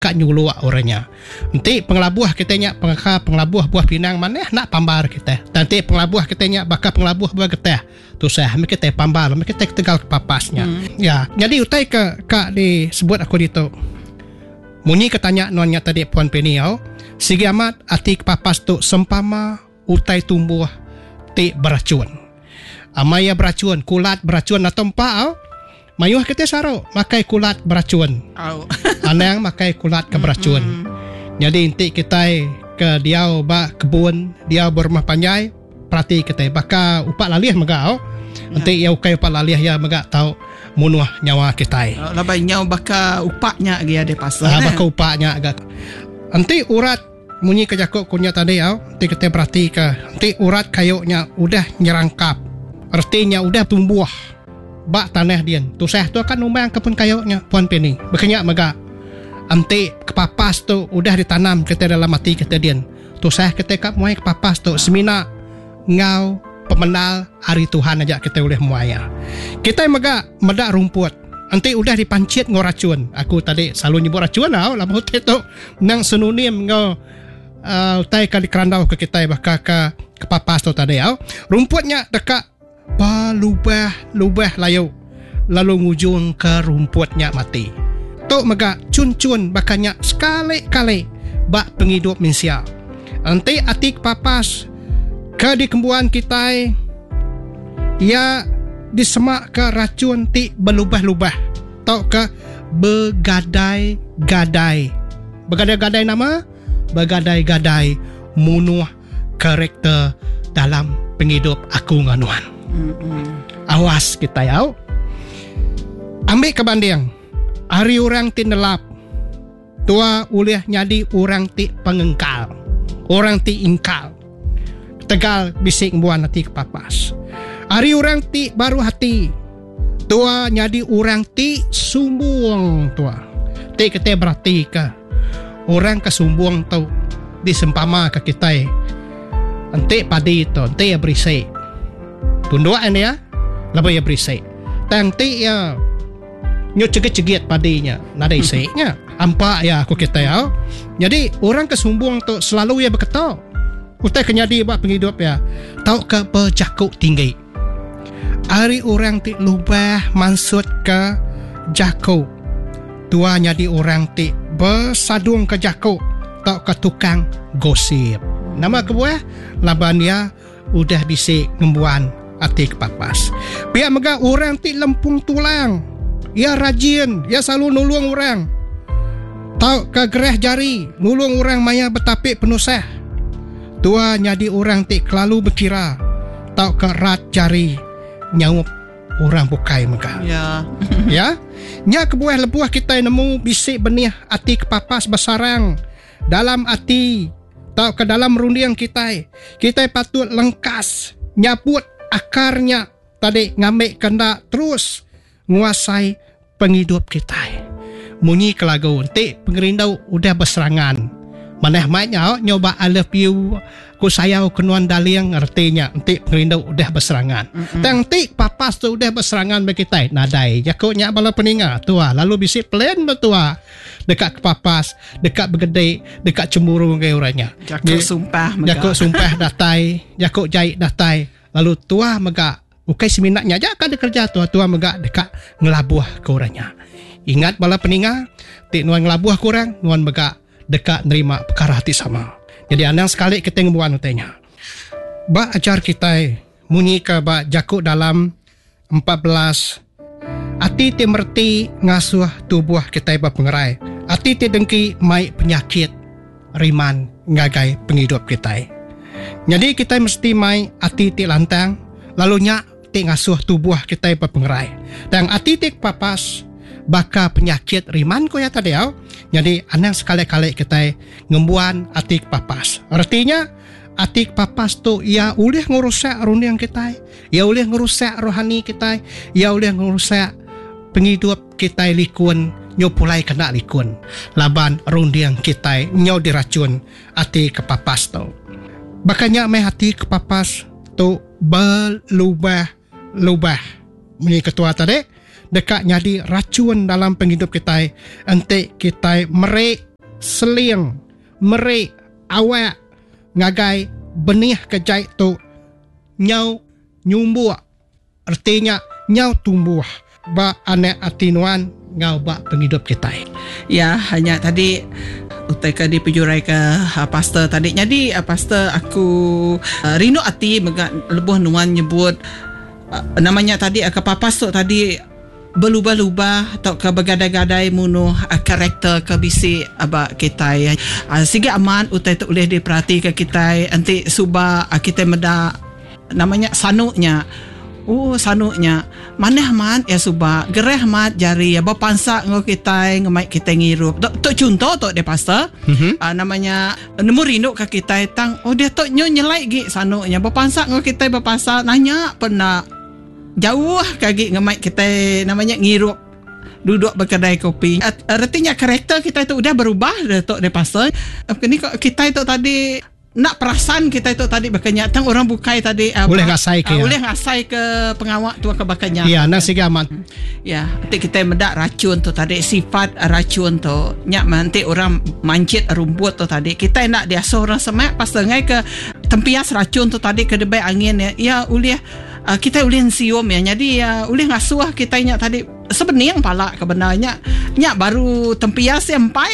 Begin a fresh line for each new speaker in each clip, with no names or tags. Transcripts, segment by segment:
dekat nyuluak orangnya. Nanti pengelabuh kitanya pengelabuh buah pinang mana nak pambar kita. Nanti pengelabuh kitanya bakal pengelabuh buah getah. Tu saya kita pambar, kita tegal kepapasnya. Ya, jadi utai ke kak disebut aku dito. Munyi ketanya nuannya tadi Puan Penny sigi amat ati kepapas tu sempama utai tumbuh ti beracun. Amaya beracun, kulat beracun atau empa mayuh kita saro makai kulat beracun. Anang makai kulat ke beracun. Jadi inti kita ke diau ba kebun, diau berumah panjai, perhati kita baka upak lalih maga Nanti ya ukai upak lalih ya maga tahu munuh nyawa kita.
Labai nyawa baka upaknya dia ada pasal.
Baka upaknya agak. Nanti urat munyi kejakuk kunya tadi nanti kita perhati ke nanti urat kayunya udah nyerangkap. Artinya udah tumbuh. Bak tanah dia. Tu saya tu akan umbang kepun kayunya Puan Penny. Berkenyak maga. Nanti kepapas tu udah ditanam kita dalam hati kita dia. Tu saya kita kat muai kepapas tu semina ngau pemenal hari Tuhan aja kita boleh muaya. Kita maga medak rumput. Nanti udah dipancit ngau racun. Aku tadi selalu nyebut racun lama hotel tu nang sinonim ngau utai ka di kerandau ke kita baka ke papas tu tadi rumputnya dekat lubah layu lalu ngujung ke rumputnya mati. Tu maga cun-cun bakanya sekali-kali bak penghidup manusia. Nanti atik papas ke di kembuan kita ia disemak ke racun ti berlubah-lubah tau ke begadai-gadai nama begadai-gadai munuh karakter dalam penghidup aku nganuan. Awas kita ambil kebanding hari orang ti nelap tua ulih nyadi orang ti pengengkal orang ti ingkal tegal bisik buan hati kepapas. Hari orang ti baru hati tua nyadi orang ti sumbung tua. Ti kita berarti ke orang kesumbung tu disempama ke kita. Nanti padi tu nanti ya berisik. Tunduan ya lebih ya berisik. Nanti ya nyut cegit-cegit padinya nada isiknya. Ampak ya aku kita Jadi orang kesumbung tu selalu ya berkata utai kenyadi buat penghidup ya. Tahu ke berjakuk tinggi. Hari orang ti lubah maksud ke jakuk. Tua nyadi orang ti bersadung ke jakuk. Tahu ke tukang gosip. Nama kebuah laban dia udah bisik ngembuan hati kepapas. Pihak mega orang ti lempung tulang. Ia rajin, ia selalu nulung orang. Tahu ke gereh jari, nulung orang maya betapik penusah. Tua nyadi orang ti kelalu berkira tau kerat jari nyaup orang bukai mega.
Ya.
Ya. Nya kebuah lebuah kita nemu bisik benih ati kepapas besarang dalam ati tau ke dalam rundiang kita. Kita patut lengkas nyabut akarnya tadi ngambil kena terus nguasai penghidup kita. Munyi kelagu nanti pengerindau udah berserangan. Maneh maknya nyoba I love you ku sayau kenuan daliang artinya nanti pengerindau udah berserangan. Nanti papas tu udah berserangan bagi kita. Nadai jakuknya bala peninga tua lalu bisik plan betua dekat kepapas, dekat bergedai, dekat cemburu ngai orangnya.
Jakuk sumpah mega.
Jakuk sumpah datai, jakuk jahit datai. Lalu tua mega ukai seminatnya aja kan kerja tua mega dekat ngelabuh ke orangnya. Ingat bala peninga, ti nuan ngelabuh kurang, nuan mega dekat nerima perkara hati sama. Jadi anang sekali kita ngebuan utainya. Ba ajar kita munyi ke ba jakuk dalam 14 ati ti merti ngasuh tubuh kita ba pengerai. Ati ti dengki mai penyakit riman ngagai penghidup kita. Jadi kita mesti mai ati ti lantang lalu nyak ti ngasuh tubuh kita ba pengerai. Dan ati ti papas baka penyakit riman ko ya tadi Jadi anang sekali-kali kita ngembuan atik papas. Artinya atik papas tu ia boleh ngerusak rundiang kita, ia boleh ngerusak rohani kita, ia boleh ngerusak penghidup kita likun, nyo pulai kena likun. Laban rundiang kita nyo diracun atik papas tu. Bakanya mai hati kepapas tu berlubah. Ini ketua tadi dekat nyadi racun dalam penghidup kita. Ente kita merik seling merik awak ngagai benih kejai tu nyau nyumbuh, artinya nyau tumbuh ba anak atinuan ngau ba penghidup kita.
Ya, hanya tadi utai ke dipejurai ke pastor tadi. Jadi pastor aku rindu hati lebuh nuan nyebut namanya tadi ke papas tu tadi berubah-ubah atau ke bergadai-gadai munuh karakter ke bisi aba kita ya. Sige aman utai tu boleh diperhati ke kita nanti suba kita meda namanya sanuknya. Sanuknya maneh mat ya suba gereh mat jari ya bapansa ngo kita ngemai kita ngirup tok contoh tok de pastor namanya nemu rindu ke kita tang dia tok nyelai gi sanuknya bapansa ngo kita bapasa nanya pernah jauh kaki ngemai kita namanya ngirup duduk berkedai kopi. Artinya karakter kita itu udah berubah tok de pastor. Ini kok kita itu tadi nak perasaan kita itu tadi berkenyatang orang bukai tadi
boleh ngasai ke
boleh ngasai ke pengawak tua ke bakanya
ya nasi gamat
ya nanti kita medak racun tu tadi sifat racun tu nyak nanti orang mancit rumput tu tadi kita nak dia seorang semak pas dengai ke tempias racun tu tadi ke debai angin ya uliah kita ulih sium ya jadi ya ulih ngasuh kita nyak tadi sebenarnya pala kebenarnya nyak baru tempias empai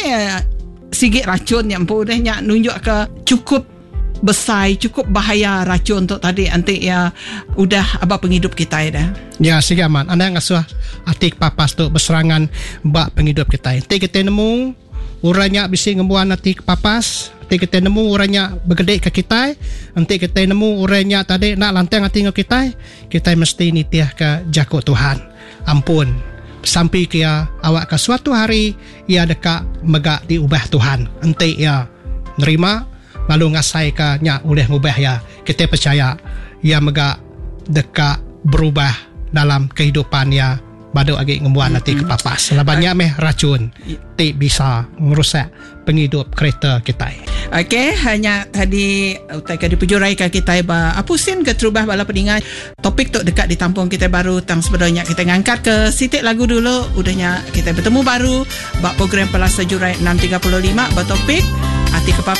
sigit racun yang pudahnya nunjuk ke cukup besar, cukup bahaya racun untuk tadi nanti ya udah apa penghidup kita ya dah.
Ya sigaman, anda ngasuh atik papas tu berserangan bak penghidup kita. Nanti kita nemu uranya bisi ngembuan atik papas, nanti kita nemu uranya bergedek ke kita, nanti kita nemu uranya tadi nak lantang hati kita, kita mesti nitiah ke jakut Tuhan. Ampun. Sampai kia awak ke suatu hari ia dekat megak diubah Tuhan. Nanti ia nerima lalu ngasai ke nya oleh ngubah ya. Kita percaya ia megak dekat berubah dalam kehidupan ya. Badu agi ngembuan nanti ke papas. Labanya meh racun. Ti bisa merusak penghidup kereta kita.
Okey, hanya tadi utai ke dipujurai ke kita ba apusin ke terubah bala pedingan. Topik tu dekat ditampung kita baru tang sebenarnya kita ngangkat ke sitik lagu dulu udahnya kita bertemu baru ba program Pelasa Jurai 635 ba topik hati ke